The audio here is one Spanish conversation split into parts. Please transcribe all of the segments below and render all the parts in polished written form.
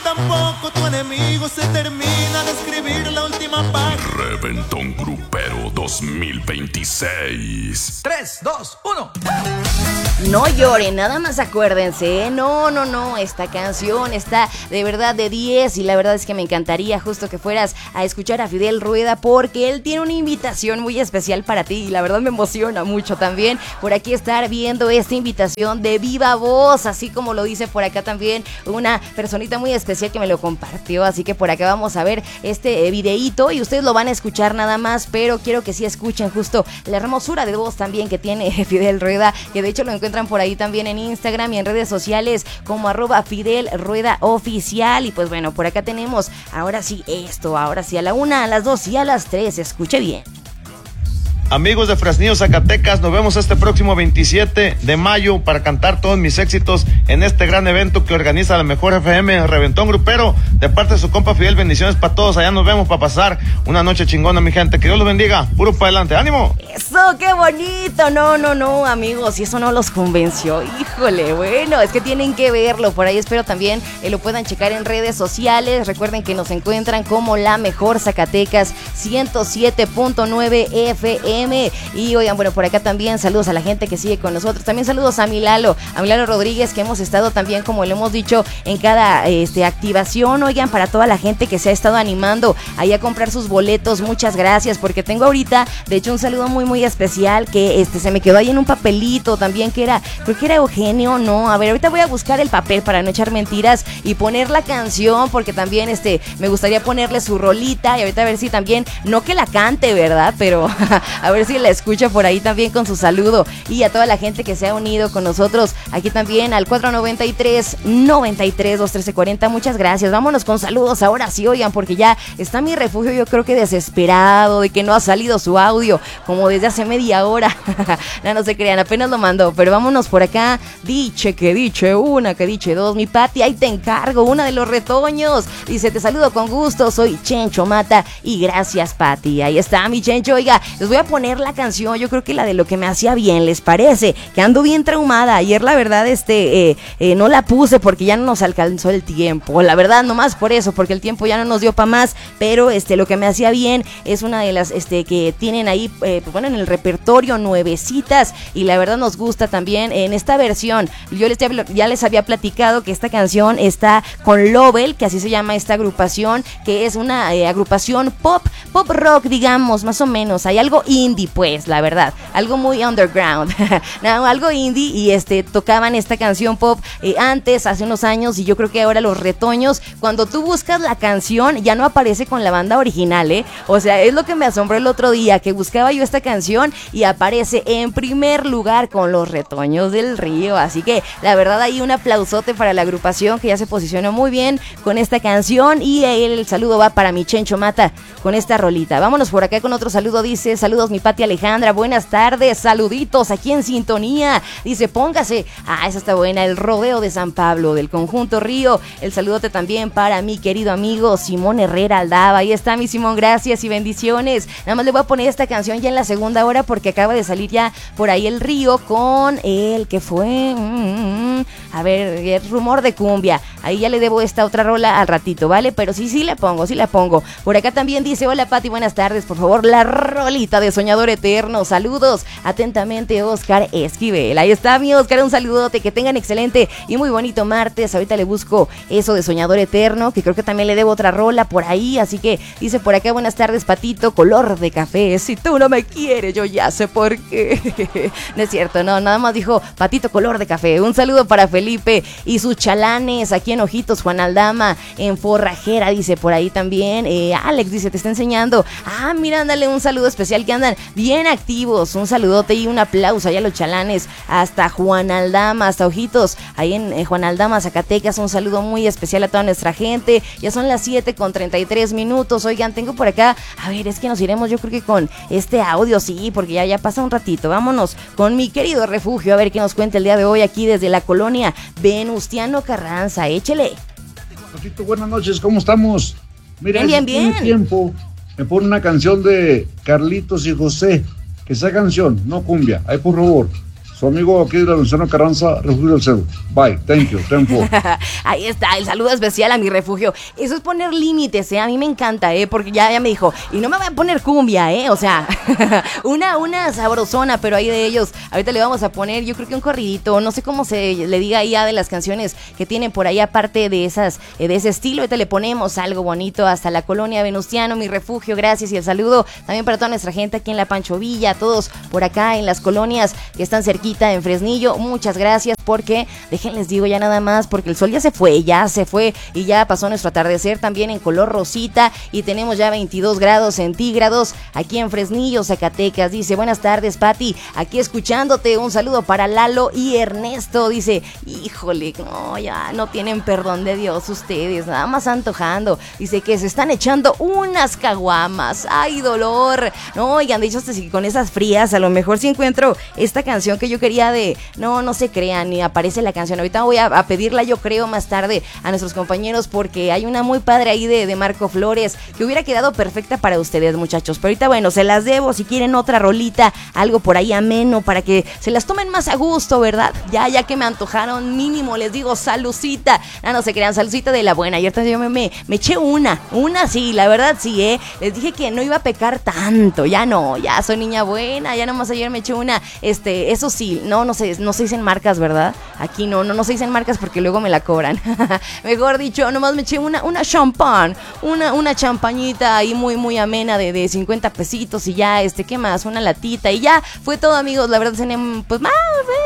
tampoco tu enemigo se termina de escribir la última página. Reventón Grupero 2026. 3, 2, 1. No lloren, nada más acuérdense, ¿eh? No, esta canción está de verdad de 10 y la verdad es que me encantaría justo que fueras a escuchar a Fidel Rueda porque él tiene una invitación muy especial para ti y la verdad me emociona mucho también por aquí estar viendo esta invitación de viva voz, así como lo dice por acá también una personita muy especial que me lo compartió, así que por acá vamos a ver este videíto y ustedes lo van a escuchar nada más, pero quiero que sí escuchen justo la hermosura de voz también que tiene Fidel Rueda, que de hecho lo encuentran por ahí también en Instagram y en redes sociales como @FidelRuedaOficial. Y pues bueno, por acá tenemos ahora sí a la 1, a las 2 y a las 3, escuche bien. Amigos de Fresnillo, Zacatecas, nos vemos este próximo 27 de mayo para cantar todos mis éxitos en este gran evento que organiza la Mejor FM, Reventón Grupero, de parte de su compa Fidel. Bendiciones para todos, allá nos vemos para pasar una noche chingona, mi gente, que Dios los bendiga, puro para adelante, ánimo. Eso, qué bonito, no, amigos, y eso no los convenció, híjole, bueno, es que tienen que verlo, por ahí espero también lo puedan checar en redes sociales, recuerden que nos encuentran como La Mejor Zacatecas 107.9 FM. Y oigan, bueno, por acá también saludos a la gente que sigue con nosotros, también saludos a Milalo Rodríguez, que hemos estado también, como le hemos dicho, en cada activación, oigan, para toda la gente que se ha estado animando ahí a comprar sus boletos, muchas gracias, porque tengo ahorita, de hecho, un saludo muy especial que se me quedó ahí en un papelito también, creo que era Eugenio, no, a ver, ahorita voy a buscar el papel para no echar mentiras y poner la canción, porque también me gustaría ponerle su rolita y ahorita a ver si también, no que la cante, ¿verdad? Pero a ver si la escucha por ahí también con su saludo, y a toda la gente que se ha unido con nosotros aquí también al 493-93-213-40, muchas gracias. Vámonos con saludos ahora sí, oigan, porque ya está mi refugio, yo creo que desesperado de que no ha salido su audio como desde hace media hora. No se crean, apenas lo mandó, pero vámonos por acá. Diche 1, que diche 2, mi Pati, ahí te encargo una de los retoños, dice: te saludo con gusto, soy Chencho Mata y gracias, Pati. Ahí está mi Chencho. Oiga, les voy a poner la canción, yo creo que la de Lo que me hacía bien, ¿les parece? Que ando bien traumada, ayer la verdad no la puse porque ya no nos alcanzó el tiempo, la verdad, nomás por eso, porque el tiempo ya no nos dio para más, pero Lo que me hacía bien es una de las que tienen ahí, pues en el repertorio, nuevecitas, y la verdad nos gusta también en esta versión. Yo ya les había platicado que esta canción está con Lovell, que así se llama esta agrupación, que es una agrupación pop rock, digamos, más o menos. Hay algo indie, pues, la verdad, algo muy underground. No, algo indie, y tocaban esta canción pop antes, hace unos años, y yo creo que ahora los retoños, cuando tú buscas la canción, ya no aparece con la banda original, o sea, es lo que me asombró el otro día, que buscaba yo esta canción y aparece en primer lugar con los Retoños del Río, así que la verdad hay un aplausote para la agrupación que ya se posicionó muy bien con esta canción, y el saludo va para mi Chencho Mata con esta rolita. Vámonos por acá con otro saludo, dice: saludos mi Pati Alejandra, buenas tardes, saluditos aquí en sintonía, dice: póngase, esa está buena, El Rodeo de San Pablo del conjunto Río. El saludote también para mi querido amigo Simón Herrera Aldaba. Ahí está mi Simón, gracias y bendiciones. Nada más le voy a poner esta canción ya en la segunda hora porque acaba de salir ya por ahí el Río con el que fue a ver, el Rumor de Cumbia. Ahí ya le debo esta otra rola al ratito, ¿vale? Pero sí la pongo. Por acá también dice: hola Pati, buenas tardes, por favor, la rolita de Soñador Eterno. Saludos, atentamente, Oscar Esquivel. Ahí está mi Oscar, un saludote, que tengan excelente y muy bonito martes. Ahorita le busco eso de Soñador Eterno, que creo que también le debo otra rola por ahí, así que dice por acá: buenas tardes Patito, color de café, si tú no me quieres yo ya sé por qué. No es cierto, no, nada más dijo Patito color de café. Un saludo para Felipe y sus chalanes aquí en Ojitos, Juan Aldama en Forrajera, dice por ahí también. Alex dice: te está enseñando. Mira, ándale, un saludo especial, que andan bien activos. Un saludote y un aplauso allá a los chalanes, hasta Juan Aldama, hasta Ojitos, ahí en Juan Aldama, Zacatecas. Un saludo muy especial a toda nuestra gente. Ya son las 7:33. Oigan, tengo por acá, a ver, es que nos iremos yo creo que con este audio, sí, porque ya pasa un ratito. Vámonos con mi querido refugio, a ver qué nos cuenta el día de hoy aquí desde la colonia Venustiano Carranza. Échele. Patito, buenas noches, ¿cómo estamos? Mira, bien. Tiempo me pone una canción de Carlitos y José, que esa canción, no cumbia, ahí por favor, Su amigo aquí de la Venustiano Carranza, Refugio del Cerro. Bye, thank you, tempo. Ahí está, el saludo especial a mi refugio. Eso es poner límites, a mí me encanta, porque ya me dijo, y no me voy a poner cumbia, o sea, una sabrosona, pero ahí de ellos, ahorita le vamos a poner, yo creo que un corridito, no sé cómo se le diga ahí de las canciones que tienen por ahí, aparte de esas, de ese estilo, ahorita le ponemos algo bonito hasta la colonia Venustiano, mi refugio, gracias, y el saludo también para toda nuestra gente aquí en la Pancho Villa, todos por acá en las colonias que están cerquita en Fresnillo, muchas gracias, porque déjenles digo ya nada más, porque el sol ya se fue y ya pasó nuestro atardecer también en color rosita y tenemos ya 22 grados centígrados aquí en Fresnillo, Zacatecas. Dice, buenas tardes, Pati, aquí escuchándote, un saludo para Lalo y Ernesto. Dice, híjole, no, ya no tienen perdón de Dios ustedes, nada más antojando. Dice que se están echando unas caguamas, ay, dolor. No, oigan, de hecho, si con esas frías, a lo mejor si encuentro esta canción que yo quería de, no se crean, ni aparece la canción. Ahorita voy a pedirla, yo creo, más tarde a nuestros compañeros, porque hay una muy padre ahí de Marco Flores que hubiera quedado perfecta para ustedes, muchachos. Pero ahorita, bueno, se las debo. Si quieren otra rolita, algo por ahí ameno para que se las tomen más a gusto, ¿verdad? Ya que me antojaron, mínimo les digo salucita. No se crean, salucita de la buena. Ayer yo me eché una sí, la verdad sí, les dije que no iba a pecar tanto, ya soy niña buena, ya nomás ayer me eché una, eso sí, no se dicen marcas, ¿verdad? Aquí no se dicen marcas porque luego me la cobran. Mejor dicho, nomás me eché una champán, una champañita ahí muy amena de 50 pesitos y ya, ¿qué más? Una latita y ya, fue todo, amigos, la verdad, pues más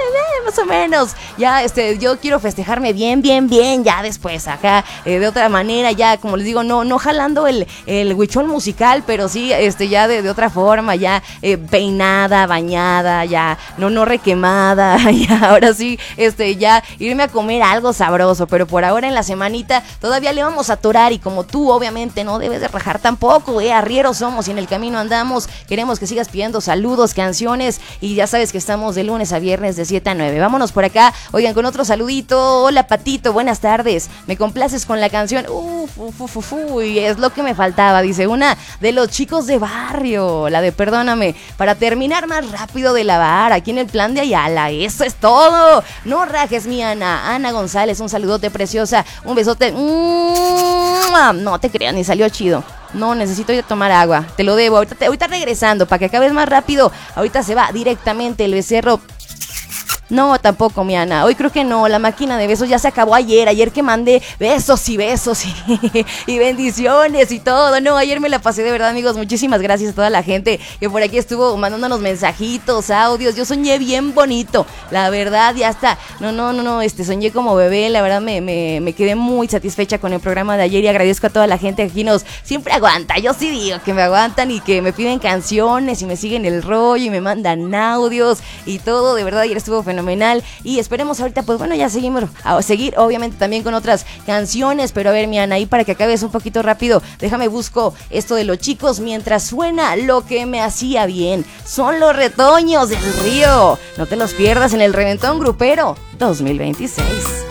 o menos, ya, yo quiero festejarme bien, ya después, acá, de otra manera, ya, como les digo, no jalando el huichol musical, pero sí, ya de otra forma, ya, peinada, bañada, ya, no requemada, ya, ahora sí, ya, irme a comer algo sabroso, pero por ahora en la semanita todavía le vamos a atorar y como tú obviamente no debes de rajar tampoco, arrieros somos y en el camino andamos, queremos que sigas pidiendo saludos, canciones y ya sabes que estamos de lunes a viernes de 7 a 9. Vámonos por acá, oigan, con otro saludito. Hola, Patito, buenas tardes, me complaces con la canción, y es lo que me faltaba, dice, una de los Chicos de Barrio, la de Perdóname, para terminar más rápido de lavar, aquí en el plan de Ayala, eso es todo, no rajes mi Ana González, un saludote preciosa, un besote, no te creas, ni salió chido. No, necesito ir a tomar agua, te lo debo, ahorita regresando, para que acabes más rápido, ahorita se va directamente el becerro. No, tampoco, mi Ana. Hoy creo que no, la máquina de besos ya se acabó ayer que mandé besos y y bendiciones y todo. No, ayer me la pasé de verdad, amigos. Muchísimas gracias a toda la gente que por aquí estuvo mandándonos mensajitos, audios. Yo soñé bien bonito, la verdad, ya está. No, soñé como bebé, la verdad me quedé muy satisfecha con el programa de ayer y agradezco a toda la gente que aquí nos siempre aguanta. Yo sí digo que me aguantan y que me piden canciones y me siguen el rollo y me mandan audios y todo. De verdad, ayer estuvo fenomenal y esperemos ahorita, pues bueno, ya seguir obviamente también con otras canciones, pero a ver, mi Ana, ahí para que acabes un poquito rápido, déjame busco esto de los chicos mientras suena lo que me hacía bien. Son los Retoños del Río, no te los pierdas en el Reventón Grupero 2026.